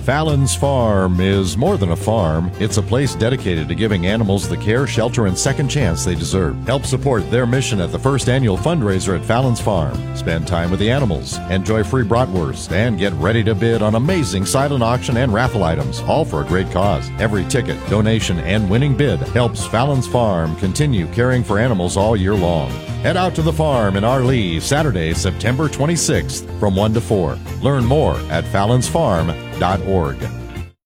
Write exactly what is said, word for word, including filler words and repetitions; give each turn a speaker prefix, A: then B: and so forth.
A: Fallon's Farm is more than a farm. It's a place dedicated to giving animals the care, shelter, and second chance they deserve. Help support their mission at the first annual fundraiser at Fallon's Farm. Spend time with the animals, enjoy free bratwurst, and get ready to bid on amazing silent auction and raffle items, all for a great cause. Every ticket, donation, and winning bid helps Fallon's Farm continue caring for animals all year long. Head out to the farm in Arlee Saturday, September twenty-sixth from one to four. Learn more at fallons farm dot org.